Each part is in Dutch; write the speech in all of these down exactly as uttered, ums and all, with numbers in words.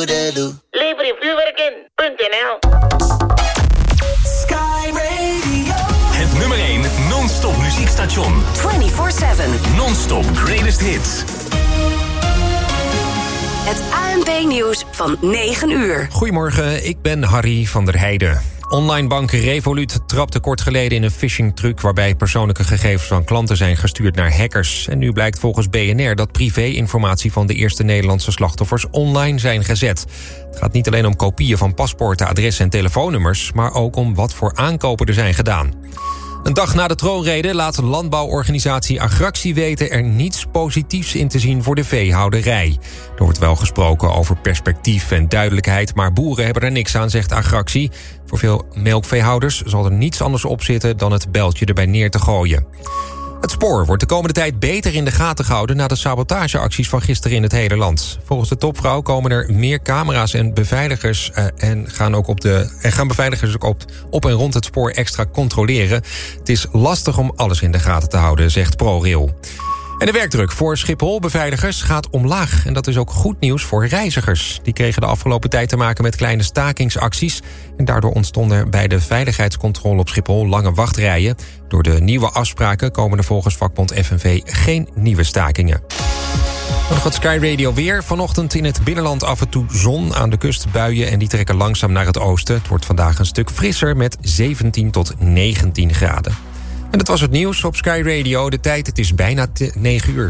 toedelu. Lever je vuurwerk in, punt N L. Sky Radio. Het nummer één non-stop muziekstation. vierentwintig zeven. Non-stop greatest hits. Het A N P-nieuws van negen uur. Goedemorgen, ik ben Harry van der Heijden. Online bank Revolut trapte kort geleden in een phishing-truc... waarbij persoonlijke gegevens van klanten zijn gestuurd naar hackers. En nu blijkt volgens B N R dat privé-informatie van de eerste Nederlandse slachtoffers online zijn gezet. Het gaat niet alleen om kopieën van paspoorten, adressen en telefoonnummers... maar ook om wat voor aankopen er zijn gedaan. Een dag na de troonrede laat landbouworganisatie Agractie weten... er niets positiefs in te zien voor de veehouderij. Er wordt wel gesproken over perspectief en duidelijkheid... maar boeren hebben er niks aan, zegt Agractie. Voor veel melkveehouders zal er niets anders op zitten... dan het bijltje erbij neer te gooien. Het spoor wordt de komende tijd beter in de gaten gehouden... na de sabotageacties van gisteren in het hele land. Volgens de topvrouw komen er meer camera's en beveiligers... Uh, en gaan, ook op de, en gaan beveiligers ook op, op en rond het spoor extra controleren. Het is lastig om alles in de gaten te houden, zegt ProRail. En de werkdruk voor Schiphol-beveiligers gaat omlaag. En dat is ook goed nieuws voor reizigers. Die kregen de afgelopen tijd te maken met kleine stakingsacties. En daardoor ontstonden bij de veiligheidscontrole op Schiphol lange wachtrijen. Door de nieuwe afspraken komen er volgens vakbond F N V geen nieuwe stakingen. Nog wat Sky Radio weer. Vanochtend in het binnenland af en toe zon, aan de kust buien... en die trekken langzaam naar het oosten. Het wordt vandaag een stuk frisser met zeventien tot negentien graden. En dat was het nieuws op Sky Radio. De tijd, het is bijna negen uur.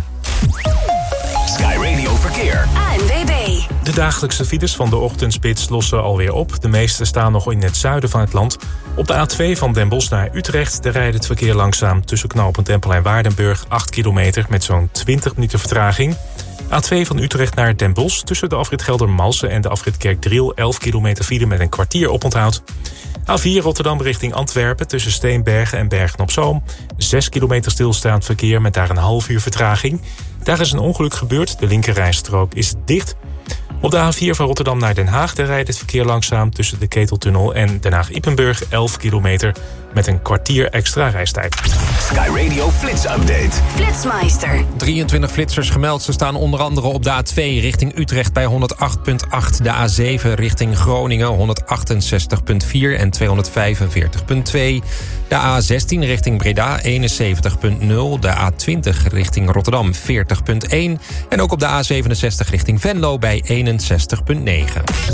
Sky Radio Verkeer. A N W B. De dagelijkse files van de ochtendspits lossen alweer op. De meeste staan nog in het zuiden van het land. Op de A twee van Den Bosch naar Utrecht... daar rijdt het verkeer langzaam tussen knooppunt Empel en Waardenburg... acht kilometer met zo'n twintig minuten vertraging. A twee van Utrecht naar Den Bosch... tussen de afrit Geldermalsen en de afrit Kerkdriel... elf kilometer file met een kwartier oponthoud. A vier Rotterdam richting Antwerpen tussen Steenbergen en Bergen-op-Zoom. zes kilometer stilstaand verkeer met daar een half uur vertraging. Daar is een ongeluk gebeurd, de linkerrijstrook is dicht. Op de A vier van Rotterdam naar Den Haag... daar rijdt het verkeer langzaam tussen de Keteltunnel en Den Haag-Ippenburg... elf kilometer met een kwartier extra reistijd. Sky Radio Flits Update. Flitsmeister. drieëntwintig flitsers gemeld. Ze staan onder andere op de A twee richting Utrecht bij honderd acht komma acht. De A zeven richting Groningen honderdachtenzestig komma vier en tweehonderdvijfenveertig komma twee. De A zestien richting Breda eenenzeventig komma nul. De A twintig richting Rotterdam veertig komma één. En ook op de A zevenenzestig richting Venlo bij eenenzestig komma negen.